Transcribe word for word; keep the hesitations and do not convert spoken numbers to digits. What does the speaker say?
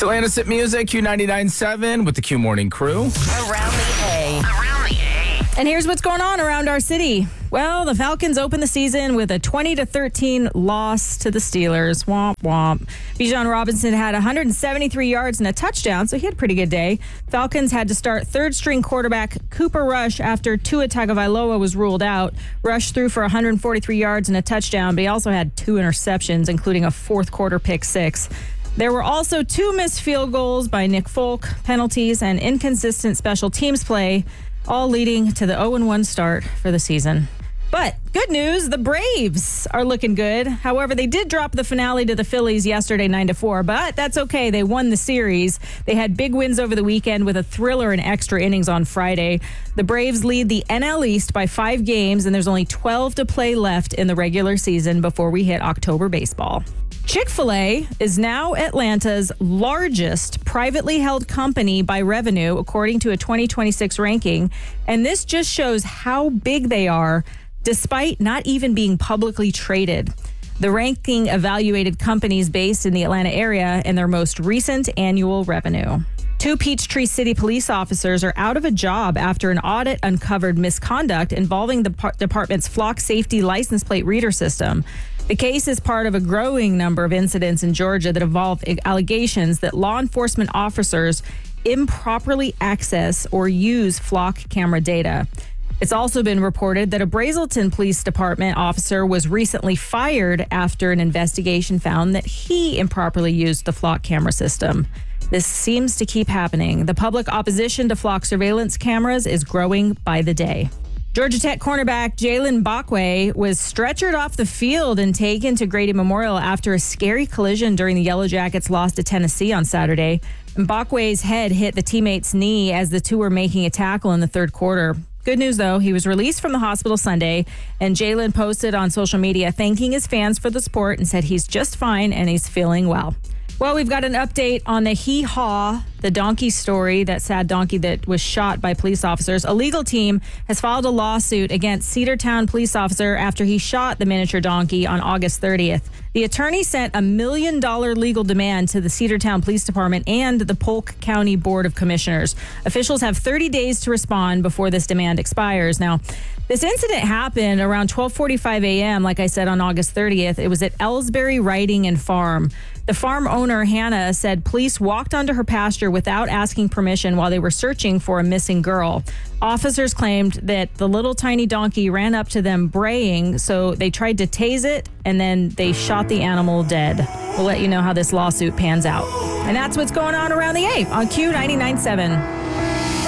Atlantis at Music, Q ninety-nine point seven with the Q Morning Crew. Around the A. Around the A. And here's what's going on around our city. Well, the Falcons opened the season with a twenty to thirteen loss to the Steelers. Womp, womp. Bijan Robinson had one hundred seventy-three yards and a touchdown, so he had a pretty good day. Falcons had to start third-string quarterback Cooper Rush after Tua Tagovailoa was ruled out. Rush threw for one hundred forty-three yards and a touchdown, but he also had two interceptions, including a fourth-quarter pick six. There were also two missed field goals by Nick Folk, penalties, and inconsistent special teams play, all leading to the oh and one start for the season. But good news, the Braves are looking good. However, they did drop the finale to the Phillies yesterday nine to four, but that's okay. They won the series. They had big wins over the weekend with a thriller in extra innings on Friday. The Braves lead the N L East by five games, and there's only twelve to play left in the regular season before we hit October baseball. Chick-fil-A is now Atlanta's largest privately held company by revenue, according to a twenty twenty-six ranking. And this just shows how big they are, despite not even being publicly traded. The ranking evaluated companies based in the Atlanta area and their most recent annual revenue. Two Peachtree City police officers are out of a job after an audit uncovered misconduct involving the par- department's flock safety license plate reader system. The case is part of a growing number of incidents in Georgia that involve allegations that law enforcement officers improperly access or use flock camera data. It's also been reported that a Brazelton Police Department officer was recently fired after an investigation found that he improperly used the flock camera system. This seems to keep happening. The public opposition to flock surveillance cameras is growing by the day. Georgia Tech cornerback Jalen Backway was stretchered off the field and taken to Grady Memorial after a scary collision during the Yellow Jackets' loss to Tennessee on Saturday. Backway's head hit the teammate's knee as the two were making a tackle in the third quarter. Good news, though, he was released from the hospital Sunday, and Jalen posted on social media thanking his fans for the support and said he's just fine and he's feeling well. Well, we've got an update on the hee-haw, the donkey story, that sad donkey that was shot by police officers. A legal team has filed a lawsuit against Cedartown police officer after he shot the miniature donkey on August thirtieth. The attorney sent a million dollar legal demand to the Cedartown Police Department and the Polk County Board of Commissioners. Officials have thirty days to respond before this demand expires. Now, this incident happened around twelve forty-five a.m., like I said, on August thirtieth. It was at Ellsbury Riding and Farm. The farm owner, Hannah, said police walked onto her pasture without asking permission while they were searching for a missing girl. Officers claimed that the little tiny donkey ran up to them braying, so they tried to tase it, and then they shot the animal dead. We'll let you know how this lawsuit pans out. And that's what's going on around the A on Q ninety-nine point seven.